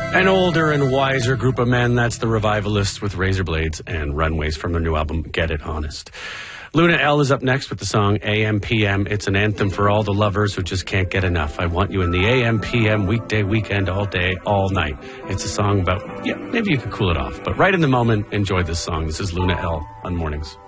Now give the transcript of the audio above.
An older and wiser group of men. That's the Revivalists with Razor Blades and Runways from their new album, Get It Honest. Luna L is up next with the song AM PM. It's an anthem for all the lovers who just can't get enough. I want you in the AM PM, weekday, weekend, all day, all night. It's a song about, maybe you could cool it off. But right in the moment, enjoy this song. This is Luna L on Mornings.